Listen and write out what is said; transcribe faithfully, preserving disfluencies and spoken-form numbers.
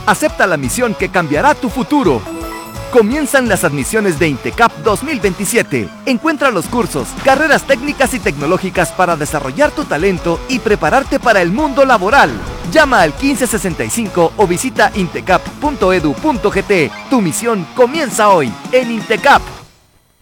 Acepta la misión que cambiará tu futuro. Comienzan las admisiones de INTECAP dos mil veintisiete. Encuentra los cursos, carreras técnicas y tecnológicas para desarrollar tu talento y prepararte para el mundo laboral. Llama al quince sesenta y cinco o visita intecap punto edu punto gt. Tu misión comienza hoy en INTECAP.